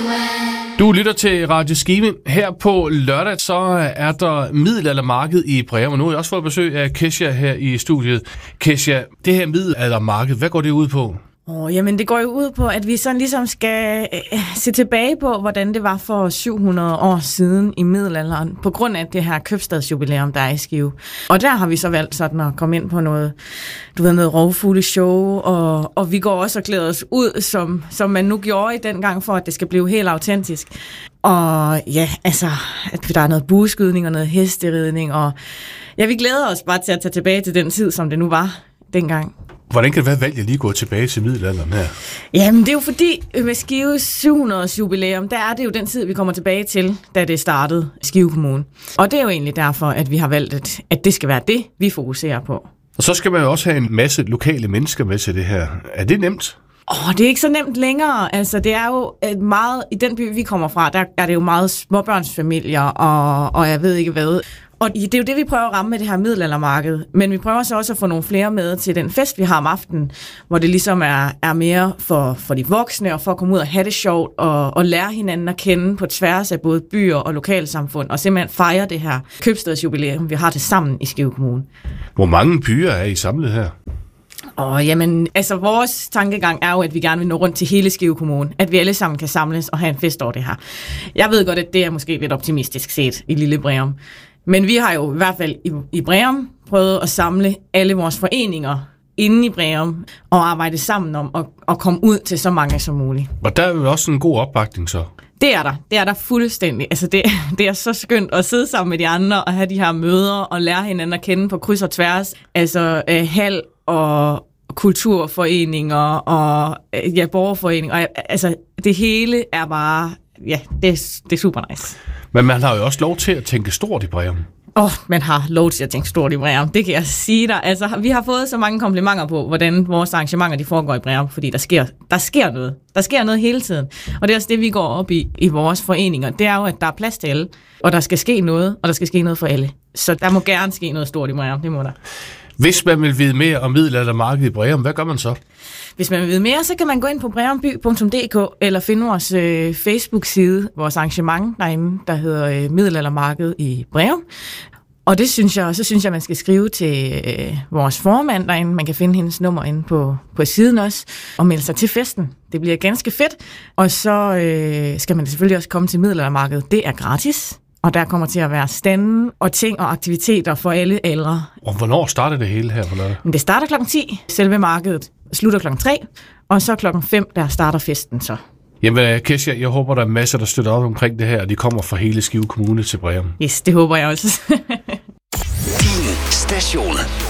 Du lytter til Radio Skive. Her på lørdag, så er der middelaldermarked i Breum, og nu har jeg også fået besøg af Kesha her i studiet. Kesha, det her middelaldermarked, hvad går det ud på? Jamen det går jo ud på, at vi sådan ligesom skal se tilbage på, hvordan det var for 700 år siden i middelalderen, på grund af det her købstadsjubilæum, der er i Skive. Og der har vi så valgt sådan at komme ind på noget, noget rovfugleshow, og vi går også og klæder os ud, som man nu gjorde i den gang, for at det skal blive helt autentisk. Og ja, altså, at der er noget bueskydning og noget hesteridning, og ja, vi glæder os bare til at tage tilbage til den tid, som det nu var dengang. Hvordan kan det være valgt at lige gå tilbage til middelalderen her? Jamen, det er jo fordi, med Skives 700-års jubilæum, der er det jo den tid, vi kommer tilbage til, da det startede Skive Kommune. Og det er jo egentlig derfor, at vi har valgt, at det skal være det, vi fokuserer på. Og så skal man jo også have en masse lokale mennesker med til det her. Er det nemt? Det er ikke så nemt længere. Altså, det er jo meget, i den by, vi kommer fra, der er det jo meget småbørnsfamilier, og jeg ved ikke hvad. Og det er jo det, vi prøver at ramme med det her middelaldermarked. Men vi prøver så også at få nogle flere med til den fest, vi har om aftenen, hvor det ligesom er mere for de voksne, og for at komme ud og have det sjovt, og lære hinanden at kende på tværs af både byer og lokalsamfund, og simpelthen fejre det her købstadsjubilæum, vi har det sammen i Skive Kommune. Hvor mange byer er I samlet her? Jamen, altså vores tankegang er jo, at vi gerne vil nå rundt til hele Skive Kommune. At vi alle sammen kan samles og have en fest over det her. Jeg ved godt, at det er måske lidt optimistisk set i lille Breum. Men vi har jo i hvert fald i Breum prøvet at samle alle vores foreninger inde i Breum og arbejde sammen om at komme ud til så mange som muligt. Og der er jo også en god opbakning så. Det er der fuldstændig. Altså det er så skønt at sidde sammen med de andre og have de her møder og lære hinanden at kende på kryds og tværs. Altså hal og kulturforeninger og borgerforeninger. Altså det hele er bare, ja, det er super nice. Men man har jo også lov til at tænke stort i Breum. Man har lov til at tænke stort i Breum, det kan jeg sige dig. Altså, vi har fået så mange komplimenter på, hvordan vores arrangementer de foregår i Breum, fordi der sker noget. Der sker noget hele tiden. Og det er også det, vi går op i vores foreninger. Det er jo, at der er plads til alle, og der skal ske noget, og der skal ske noget for alle. Så der må gerne ske noget stort i Breum, det må der. Hvis man vil vide mere om middelaldermarkedet i Breum, hvad gør man så? Hvis man vil vide mere, så kan man gå ind på breumby.dk eller finde vores Facebook-side, vores arrangement derinde, der hedder Middelaldermarkedet i Breum. Og det synes jeg, man skal skrive til vores formand derinde. Man kan finde hendes nummer inde på siden også, og melde sig til festen. Det bliver ganske fedt. Og så skal man selvfølgelig også komme til Middelaldermarkedet. Det er gratis. Og der kommer til at være stande og ting og aktiviteter for alle aldre. Og hvornår starter det hele her på lørdag? Det starter 10:00, selve markedet slutter 3:00, og så 5:00, der starter festen så. Jamen, Kesha, jeg håber, der er masser, der støtter op omkring det her, og de kommer fra hele Skive Kommune til Breum. Yes, det håber jeg også. Din station.